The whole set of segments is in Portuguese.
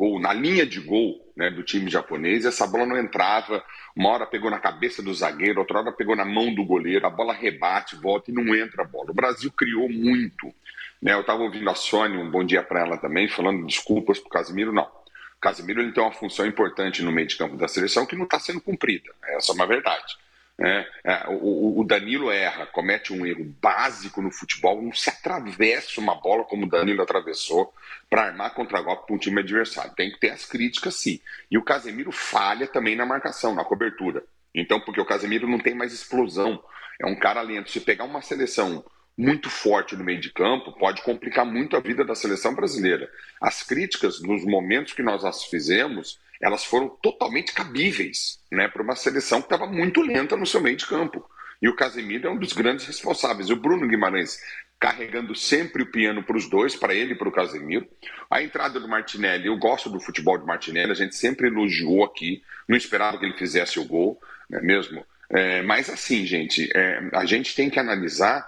gol, na linha de gol, né, do time japonês, e essa bola não entrava. Uma hora pegou na cabeça do zagueiro, outra hora pegou na mão do goleiro, a bola rebate, volta e não entra a bola. O Brasil criou muito. Né? Eu estava ouvindo a Sônia, um bom dia para ela também, falando desculpas para o Casemiro. Não. O Casemiro ele tem uma função importante no meio de campo da seleção que não está sendo cumprida. Essa é uma verdade. O Danilo erra, comete um erro básico no futebol, não se atravessa uma bola como o Danilo atravessou para armar contra-golpe para um time adversário. Tem que ter as críticas, sim. E o Casemiro falha também na marcação, na cobertura. Então, porque o Casemiro não tem mais explosão, é um cara lento. Se pegar uma seleção muito forte no meio de campo, pode complicar muito a vida da seleção brasileira. As críticas, nos momentos que nós as fizemos, elas foram totalmente cabíveis, né, para uma seleção que estava muito lenta no seu meio de campo. E o Casemiro é um dos grandes responsáveis. O Bruno Guimarães carregando sempre o piano para os dois, para ele e para o Casemiro. A entrada do Martinelli, eu gosto do futebol de Martinelli, a gente sempre elogiou aqui, não esperava que ele fizesse o gol, não é mesmo? Mas assim, gente, a gente tem que analisar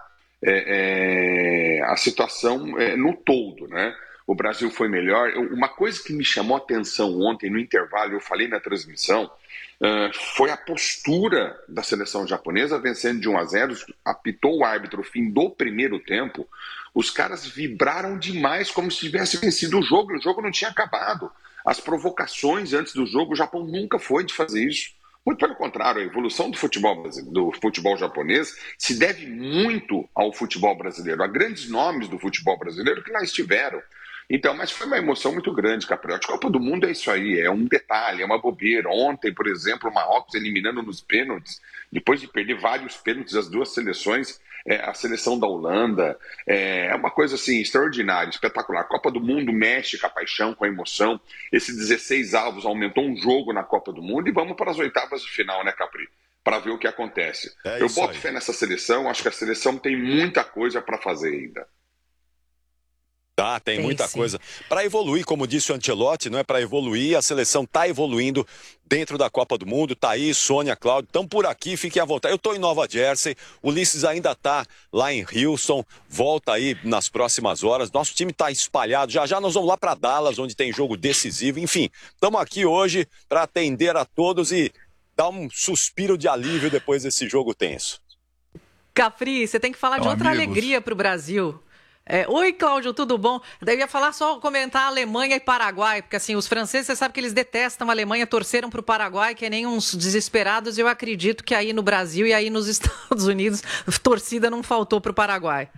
a situação no todo, né? O Brasil foi melhor. Uma coisa que me chamou a atenção ontem no intervalo, eu falei na transmissão, foi a postura da seleção japonesa vencendo de 1-0, apitou o árbitro, fim do primeiro tempo, os caras vibraram demais como se tivesse vencido o jogo não tinha acabado. As provocações antes do jogo, o Japão nunca foi de fazer isso. Muito pelo contrário, a evolução do futebol japonês se deve muito ao futebol brasileiro, a grandes nomes do futebol brasileiro que lá estiveram. Então, mas foi uma emoção muito grande, Capriotti. Copa do Mundo é isso aí, é um detalhe, é uma bobeira. Ontem, por exemplo, o Marrocos eliminando nos pênaltis, depois de perder vários pênaltis as duas seleções, a seleção da Holanda, é uma coisa assim extraordinária, espetacular. Copa do Mundo mexe com a paixão, com a emoção. Esse 16 avos aumentou um jogo na Copa do Mundo e vamos para as oitavas de final, né, Capri? Para ver o que acontece. Eu boto fé nessa seleção, acho que a seleção tem muita coisa para fazer ainda. Tá, tem muita coisa para evoluir, como disse o Ancelotti, não é para evoluir, a seleção está evoluindo dentro da Copa do Mundo, tá aí, Sônia, Cláudio, estão por aqui, fiquem à vontade. Eu estou em Nova Jersey, o Ulisses ainda está lá em Houston, volta aí nas próximas horas, nosso time está espalhado, já nós vamos lá para Dallas, onde tem jogo decisivo, enfim, estamos aqui hoje para atender a todos e dar um suspiro de alívio depois desse jogo tenso. Capri, você tem que falar de outra alegria para o Brasil. Oi, Cláudio, tudo bom? Daí eu ia falar só, comentar Alemanha e Paraguai, porque assim, os franceses, você sabe que eles detestam a Alemanha, torceram para o Paraguai, que nem uns desesperados, e eu acredito que aí no Brasil e aí nos Estados Unidos, torcida não faltou para o Paraguai.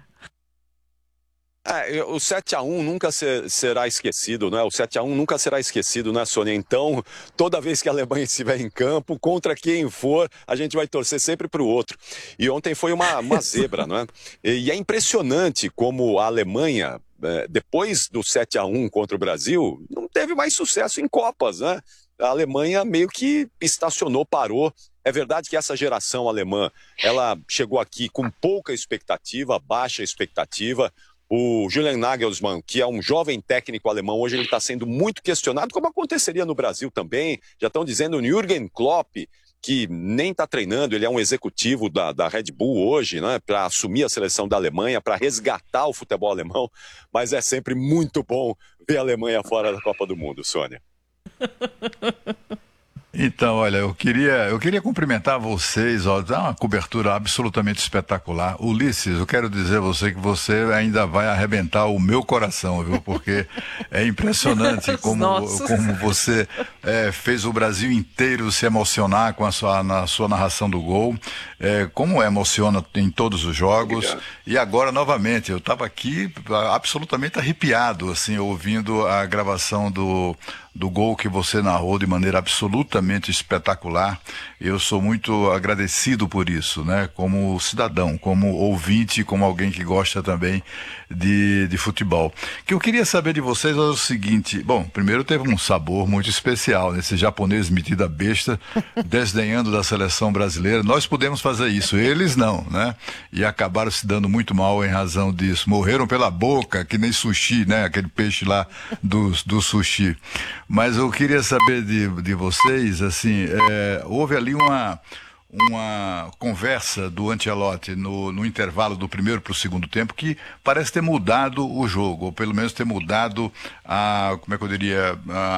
O 7-1 nunca será esquecido, né? O 7-1 nunca será esquecido, né, Sônia? Então, toda vez que a Alemanha estiver em campo, contra quem for, a gente vai torcer sempre para o outro. E ontem foi uma zebra, não é? E é impressionante como a Alemanha, depois do 7-1 contra o Brasil, não teve mais sucesso em Copas, né? A Alemanha meio que estacionou, parou. É verdade que essa geração alemã, ela chegou aqui com pouca expectativa, baixa expectativa. O Julian Nagelsmann, que é um jovem técnico alemão, hoje ele está sendo muito questionado, como aconteceria no Brasil também. Já estão dizendo o Jürgen Klopp, que nem está treinando, ele é um executivo da Red Bull hoje, né, para assumir a seleção da Alemanha, para resgatar o futebol alemão. Mas é sempre muito bom ver a Alemanha fora da Copa do Mundo, Sônia. Então, olha, eu queria cumprimentar vocês, ó, dá uma cobertura absolutamente espetacular. Ulisses, eu quero dizer a você que você ainda vai arrebentar o meu coração, viu? Porque é impressionante como você fez o Brasil inteiro se emocionar na sua narração do gol, como emociona em todos os jogos. Obrigado. E agora, novamente, eu estava aqui absolutamente arrepiado, assim, ouvindo a gravação do gol que você narrou de maneira absolutamente espetacular. Eu sou muito agradecido por isso, né? Como cidadão, como ouvinte, como alguém que gosta também de futebol. O que eu queria saber de vocês é o seguinte: bom, primeiro teve um sabor muito especial, né? Esse japonês metido a besta, desdenhando da seleção brasileira. Nós podemos fazer isso, eles não, né? E acabaram se dando muito mal em razão disso. Morreram pela boca, que nem sushi, né? Aquele peixe lá do sushi. Mas eu queria saber de vocês, assim, houve ali uma conversa do Ancelotti no intervalo do primeiro para o segundo tempo que parece ter mudado o jogo, ou pelo menos ter mudado como é que eu diria,